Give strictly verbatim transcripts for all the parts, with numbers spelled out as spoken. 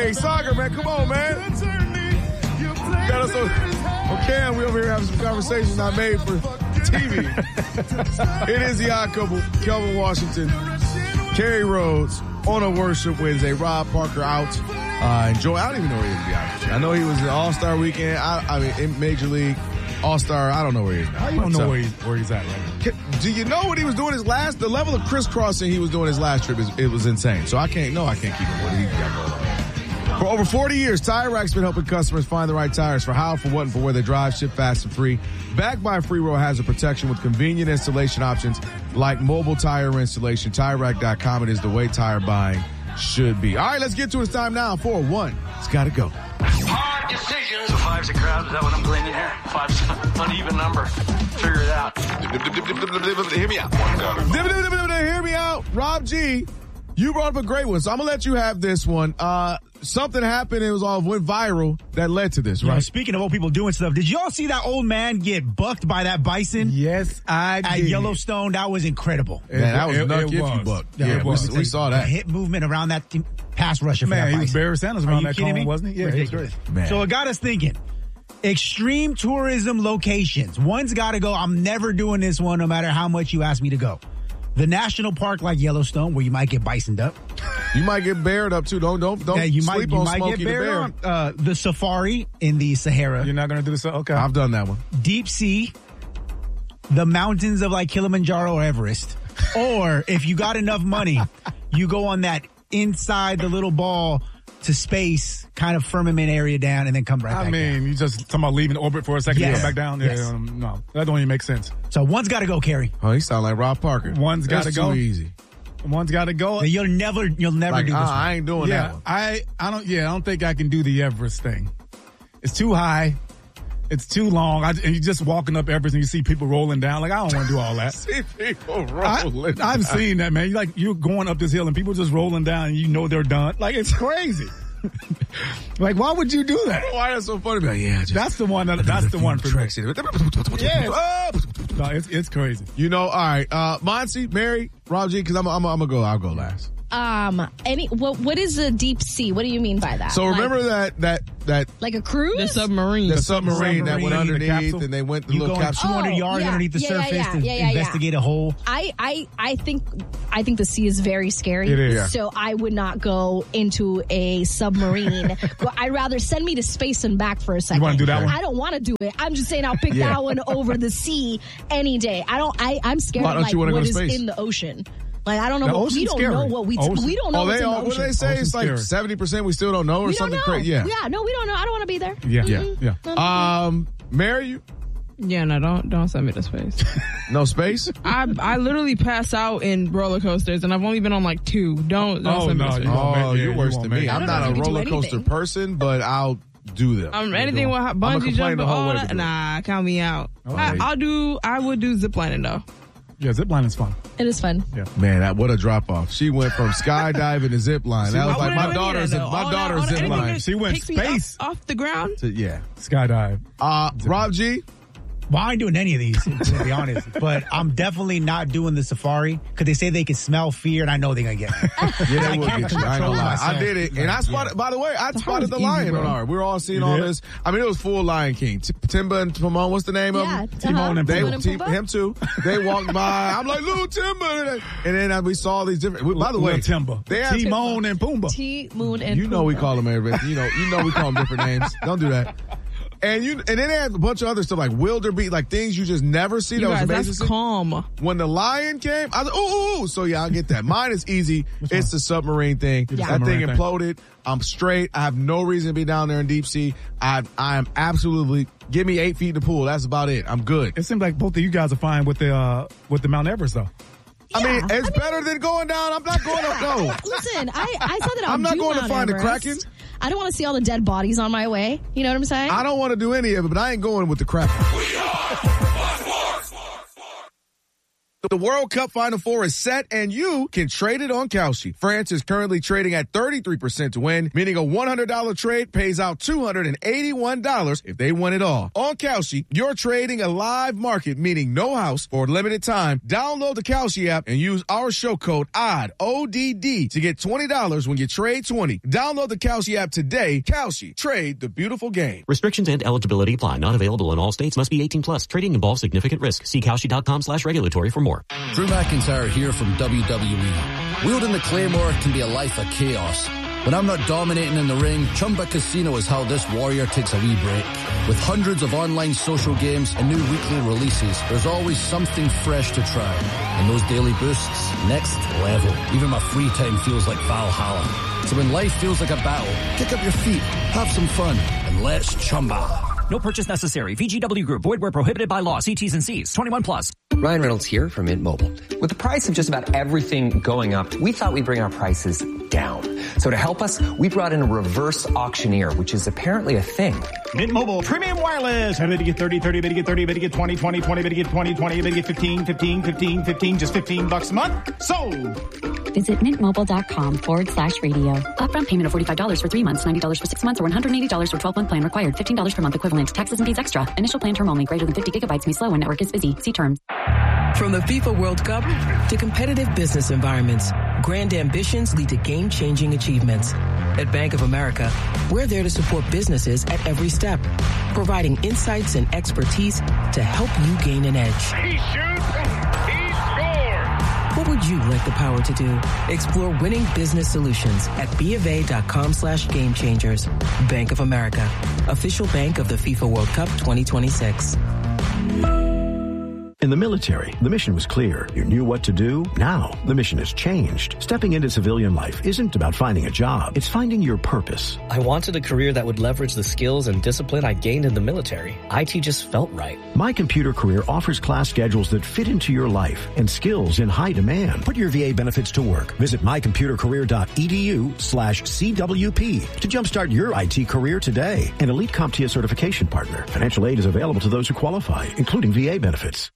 Hey, Saga, man, come on, man. Got us on, on Cam, we over here having some conversations not made for T V. It is the Odd Couple, Kelvin Washington, Kerry Rhodes on a Worship Wednesday. Rob Parker out. Uh, enjoy. I don't even know where he is, to be honest with you. I know he was in All-Star Weekend. I, I mean, in Major League, All-Star. I don't know where he is now. How you don't know where he's, where he's at right now? Do you know what he was doing his last? The level of crisscrossing he was doing his last trip, is it was insane. So I can't, no, I can't keep up with what he's got going on. For over forty years, Tire Rack's been helping customers find the right tires for how, for what, and for where they drive, ship fast and free. Backed by Free Roll Hazard Protection with convenient installation options like mobile tire installation. Tire Rack dot com. It is the way tire buying should be. All right, let's get to it. It's time now for one. It's got to go. Hard decisions. So five's a crowd. Is that what I'm gleaning here? Five's an uneven number. Figure it out. Hear me out. Hear me out. Rob G, you brought up a great one, so I'm going to let you have this one. Uh, something happened. It was all went viral that led to this, right? You know, speaking of old people doing stuff, did y'all see that old man get bucked by that bison? Yes, I At did. Yellowstone? That was incredible. Man, that was It- nuck it if you was. bucked. Yeah, Yeah, it we, was. we saw The that. hit movement around that team, pass rusher for Man, that he was bison. Barry Sanders Are around you that kidding cone, me? wasn't he? Yeah, he was Ridiculous. great. Man. So it got us thinking. Extreme tourism locations. One's got to go. I'm never doing this one no matter how much you ask me to go. The national park like Yellowstone, where you might get bisoned up. You might get bared up too. Don't don't don't Yeah, you sleep might you on might Smokey get the buried Bear. on uh, the safari in the Sahara. You're not going to do this? Okay. I've done that one. Deep sea, the mountains of like Kilimanjaro or Everest. Or if you got enough money, you go on that inside the little ball to space kind of firmament area down and then come right I back mean, down. you just talking about leaving orbit for a second Yes. and come back down? Yes. Yeah, um, no, that don't even make sense. So one's got to go, Kerry. Oh, he sound like Rob Parker. One's That's gotta too go. easy. One's got to go. You'll never, you'll never Like, do uh, this. one. I ain't doing that Yeah, one. I, I don't. Yeah, I don't think I can do the Everest thing. It's too high. It's too long. I, and you're just walking up Everest and you see people rolling down. Like, I don't want to do all that. See people I, rolling. I've seen that, man. Like, you're going up this hill and people just rolling down and you know they're done. Like, it's crazy. Like, why would you do that? Why that's so funny? Like, yeah, just That's the one. That, that's the one for me. tricks. Yeah. No, it's, it's crazy. You know, all right. Uh, Monty, Mary, Rob G, because I'm, I'm, I'm gonna go. I'll go last. Um, any what what is a deep sea? What do you mean by that? So remember like, that that that like a cruise? The submarine. the submarine, that went submarine, the underneath, capsule. and they went the You little go in capsule. two hundred Oh, yards yeah. underneath the Yeah, yeah, surface yeah. to Yeah, yeah, yeah. investigate a hole. I, I I think I think the sea is very scary. It is. Yeah. So I would not go into a submarine. Go- I'd rather send me to space and back for a second. wanna do that one? I don't want to do it. I'm just saying I'll pick Yeah. that one over the sea any day. I don't. I I'm scared Why of don't like you wanna what go to is space? in the ocean. Like I don't know. The What, we ocean's don't scary. know what we Ocean. we don't know Oh, what's they in the all, what do they ocean. say? Ocean's It's like scary. seventy percent we still don't know or We don't something know. crazy. Yeah. Yeah. No, we don't know. I don't want to be there. Yeah. Yeah. Yeah. Um, Mary, you Yeah, no, don't don't send me to space. no space? I I literally pass out in roller coasters, and I've only been on like two. Don't don't Oh, send me no, to space. you won't Oh, make- yeah, you're you worse won't than make me. it. I'm I not don't a know if you roller do coaster anything. person, but I'll do them. Um, anything with I'ma bungee complain jumping, the whole all way, that, but do it. nah, count me out. Okay. I, I'll do. I would do ziplining though. Yeah, zipline is fun. It is fun. Man, that what a drop off. She went from skydiving to zip line. That was I like wouldn't my do daughter's that, though. my All daughter's that- all zip anything line. that She went takes me up space. off the ground. So, yeah. Skydive. Uh, Rob G. Well, I ain't doing any of these, to be honest. But I'm definitely not doing the safari because they say they can smell fear, and I know they're going to get me. Yeah, I they will can't get you. I ain't gonna control lie. I myself. did it, and I spotted. By the way, I spotted the easy, lion bro. on our. We were all seeing You all did? this. I mean, it was full Lion King. T- Timba and Timon. What's the name Yeah. of them? Timon and They, Timon and T- Pumbaa? him too. They walked by. I'm like, little Timba, and then uh, we saw these different. By the way, Little Timber. they have Timon and Pumbaa. T Moon and You know we Pumbaa. call them everything. You know, you know we call them different names. Don't do that. And you, and then they had a bunch of other stuff like wildebeest, like things you just never see. You that was guys, amazing. that's to see. calm. When the lion came, I was like, ooh, ooh, ooh. So yeah, I'll get that. Mine is easy. It's the submarine thing. Yeah. That thing Submarine thing. imploded. I'm straight. I have no reason to be down there in deep sea. I, I am absolutely, give me eight feet in the pool. That's about it. I'm good. It seems like both of you guys are fine with the uh, with the Mount Everest, though. I mean, Yeah, it's I mean- better than going down. I'm not going up, no. Listen, I, I saw that I'll I'm not do going to Mount find the Everest. Kraken. I don't want to see all the dead bodies on my way. You know what I'm saying? I don't want to do any of it, but I ain't going with the crap. The World Cup Final Four is set, and you can trade it on Kalshi. France is currently trading at thirty-three percent to win, meaning a one hundred dollars trade pays out two hundred eighty-one dollars if they win it all. On Kalshi, you're trading a live market, meaning no house, for a limited time. Download the Kalshi app and use our show code O D D, O D D, to get twenty dollars when you trade twenty. Download the Kalshi app today. Kalshi, trade the beautiful game. Restrictions and eligibility apply. Not available in all states. Must be eighteen plus. Trading involves significant risk. See Kalshi.com slash regulatory for more. Drew McIntyre here from W W E. Wielding the Claymore can be a life of chaos. When I'm not dominating in the ring, Chumba Casino is how this warrior takes a wee break. With hundreds of online social games and new weekly releases, there's always something fresh to try. And those daily boosts, next level. Even my free time feels like Valhalla. So when life feels like a battle, kick up your feet, have some fun, and let's Chumba. No purchase necessary. V G W Group. Void where prohibited by law. See T's and C's. twenty-one plus. Ryan Reynolds here from Mint Mobile. With the price of just about everything going up, we thought we'd bring our prices down. So to help us, we brought in a reverse auctioneer, which is apparently a thing. Mint Mobile Premium Wireless. How to get thirty, thirty, to get thirty, to get twenty, twenty, twenty, to get twenty, twenty, to get fifteen, fifteen, fifteen, fifteen, just fifteen bucks a month. Sold. Visit mintmobile.com forward slash radio. Upfront payment of forty-five dollars for three months, ninety dollars for six months, or one hundred eighty dollars for twelve-month plan required. fifteen dollars per month equivalent. Taxes and fees extra. Initial plan term only. Greater than fifty gigabytes may slow when network is busy. See terms. From the FIFA World Cup to competitive business environments, grand ambitions lead to game-changing achievements. At Bank of America, we're there to support businesses at every step, providing insights and expertise to help you gain an edge. He shoots, he scores! What would you like the power to do? Explore winning business solutions at BofA.com slash game changers. Bank of America, official bank of the FIFA World Cup twenty twenty-six. In the military, the mission was clear. You knew what to do. Now, the mission has changed. Stepping into civilian life isn't about finding a job. It's finding your purpose. I wanted a career that would leverage the skills and discipline I gained in the military. I T just felt right. My Computer Career offers class schedules that fit into your life and skills in high demand. Put your V A benefits to work. Visit mycomputercareer.edu slash CWP to jumpstart your I T career today. An elite CompTIA certification partner. Financial aid is available to those who qualify, including V A benefits.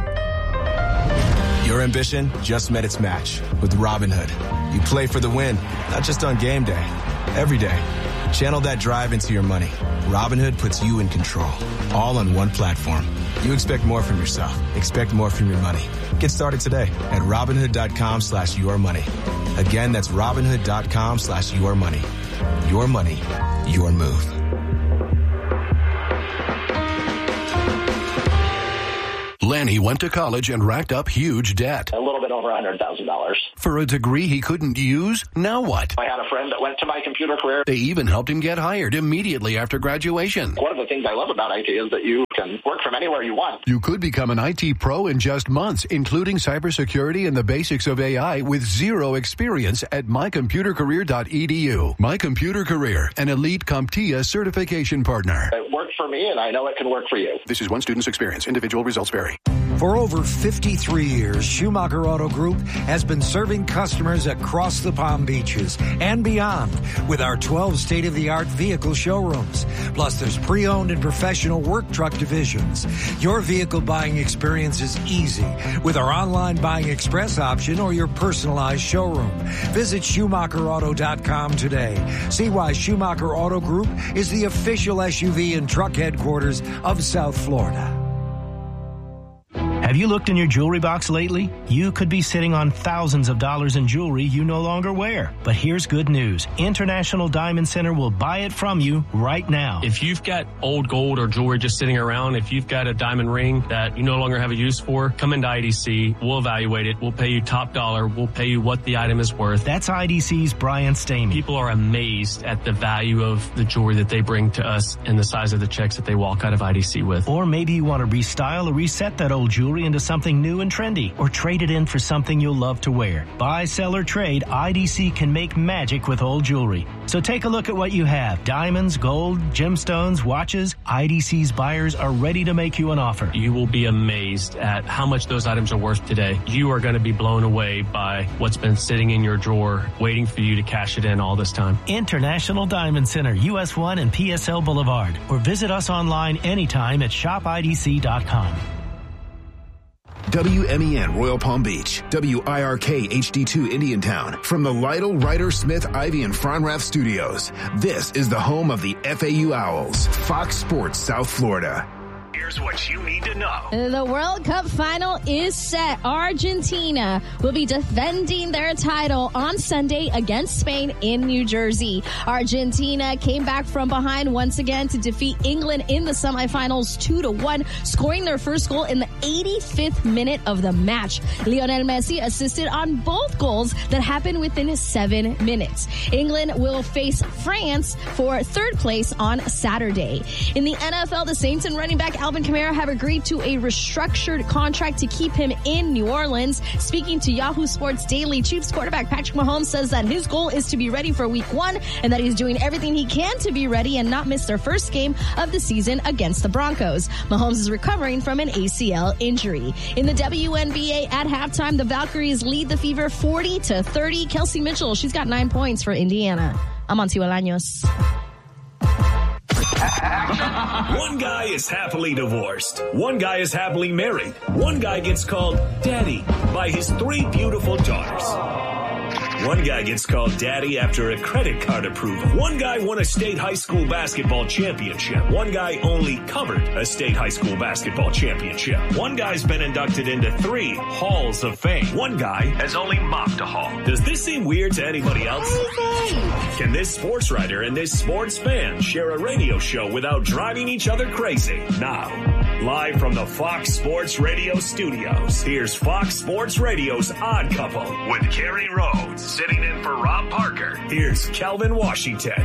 Your ambition just met its match with Robinhood. You play for the win, not just on game day, every day. Channel that drive into your money. Robinhood puts you in control, all on one platform. You expect more from yourself. Expect more from your money. Get started today at Robinhood.com slash your money. Again, that's Robinhood.com slash your money. Your money, your move. Lanny went to college and racked up huge debt. A little bit over one hundred thousand dollars. For a degree he couldn't use? Now what? I had a friend that went to My Computer Career. They even helped him get hired immediately after graduation. One of the things I love about I T is that you can work from anywhere you want. You could become an I T pro in just months, including cybersecurity and the basics of A I with zero experience at my computer career dot e d u. My Computer Career, an elite CompTIA certification partner. It worked for me, and I know it can work for you. This is one student's experience. Individual results vary. For over fifty-three years, Schumacher Auto Group has been serving customers across the Palm Beaches and beyond with our twelve state-of-the-art vehicle showrooms. Plus, there's pre-owned and professional work truck divisions. Your vehicle buying experience is easy with our online buying express option or your personalized showroom. Visit Schumacher Auto dot com today. See why Schumacher Auto Group is the official S U V and truck headquarters of South Florida. Have you looked in your jewelry box lately? You could be sitting on thousands of dollars in jewelry you no longer wear. But here's good news. International Diamond Center will buy it from you right now. If you've got old gold or jewelry just sitting around, if you've got a diamond ring that you no longer have a use for, come into I D C. We'll evaluate it. We'll pay you top dollar. We'll pay you what the item is worth. That's I D C's Brian Stamey. People are amazed at the value of the jewelry that they bring to us and the size of the checks that they walk out of I D C with. Or maybe you want to restyle or reset that old jewelry into something new and trendy, or trade it in for something you'll love to wear. Buy, sell, or trade, I D C can make magic with old jewelry. So take a look at what you have. Diamonds, gold, gemstones, watches. I D C's buyers are ready to make you an offer. You will be amazed at how much those items are worth today. You are going to be blown away by what's been sitting in your drawer, waiting for you to cash it in all this time. International Diamond Center, U S one and P S L Boulevard. Or visit us online anytime at shop I D C dot com. W M E N Royal Palm Beach, W I R K H D two Indiantown. From the Lytle, Ryder, Smith, Ivy, and Fronrath studios, this is the home of the F A U Owls, Fox Sports South Florida. Here's what you need to know. The World Cup final is set. Argentina will be defending their title on Sunday against Spain in New Jersey. Argentina came back from behind once again to defeat England in the semifinals two to one, scoring their first goal in the eighty-fifth minute of the match. Lionel Messi assisted on both goals that happened within seven minutes. England will face France for third place on Saturday. In the N F L, the Saints and running back Alvin Kamara have agreed to a restructured contract to keep him in New Orleans. Speaking to Yahoo Sports Daily, Chiefs quarterback Patrick Mahomes says that his goal is to be ready for week one and that he's doing everything he can to be ready and not miss their first game of the season against the Broncos. Mahomes is recovering from an A C L injury. In the W N B A at halftime, the Valkyries lead the Fever forty to thirty. Kelsey Mitchell, she's got nine points for Indiana. I'm on Bolaños. One guy is happily divorced. One guy is happily married. One guy gets called daddy by his three beautiful daughters. One guy gets called daddy after a credit card approval. One guy won a state high school basketball championship. One guy only covered a state high school basketball championship. One guy's been inducted into three halls of fame. One guy has only mopped a hall. Does this seem weird to anybody else? Can this sports writer and this sports fan share a radio show without driving each other crazy? Now, live from the Fox Sports Radio studios, here's Fox Sports Radio's Odd Couple with Carrie Rhodes sitting in for Rob Parker. Here's Kelvin Washington.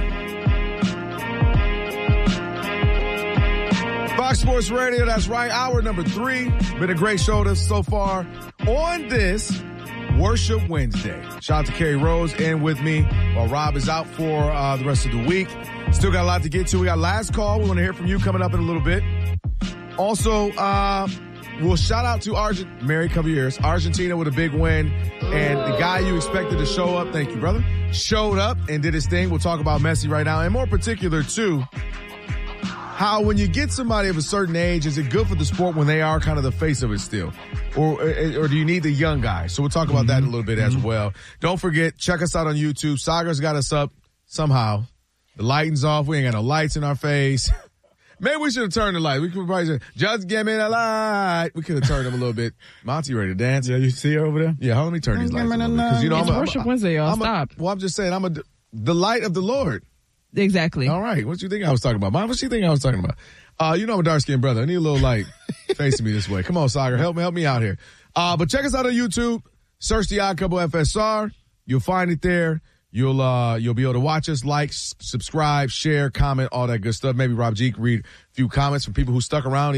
Fox Sports Radio, that's right. Hour number three. Been a great show to so far on this Worship Wednesday. Shout out to Carrie Rose and with me while Rob is out for uh, the rest of the week. Still got a lot to get to. We got last call. We want to hear from you coming up in a little bit. Also, uh, we'll shout out to Argent, Mary Caballeros, Argentina with a big win. And the guy you expected to show up, thank you, brother, showed up and did his thing. We'll talk about Messi right now. And more particular, too, how when you get somebody of a certain age, is it good for the sport when they are kind of the face of it still? Or or do you need the young guy? So we'll talk about mm-hmm. that in a little bit mm-hmm. as well. Don't forget, check us out on YouTube. Sagar's got us up somehow. The lighting's off. We ain't got no lights in our face. Maybe we should have turned the light. We could probably say, just give me the light. We could have turned them a little bit. Monty ready to dance. Yeah, you see her over there? Yeah, hold on, let me turn these lights a little bit. Because, you know, it's I'm a, Worship I'm a, Wednesday, y'all. I'm Stop. A, well, I'm just saying, I'm a, the light of the Lord. Exactly. All right. What you think I was talking about? Mom, what you think I was talking about? Uh, you know I'm a dark-skinned brother. I need a little light facing me this way. Come on, Sagar. Help me, help me out here. Uh, but check us out on YouTube. Search The Odd Couple F S R. You'll find it there. You'll uh you'll be able to watch us, like, s- subscribe, share, comment, all that good stuff. Maybe Rob G can read a few comments from people who stuck around